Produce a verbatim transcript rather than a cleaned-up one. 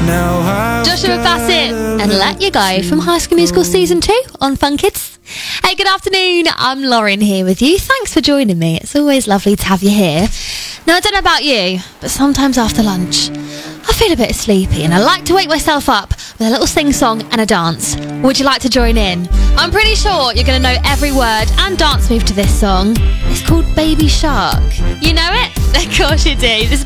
Joshua Bassett and Let You Go from High School Musical Season two on Fun Kids. Hey, good afternoon. I'm Lauren here with you. Thanks for joining me. It's always lovely to have you here. Now, I don't know about you, but sometimes after lunch, I feel a bit sleepy and I like to wake myself up with a little sing-song and a dance. Would you like to join in? I'm pretty sure you're going to know every word and dance move to this song. It's called Baby Shark. You know it? Of course you do. This is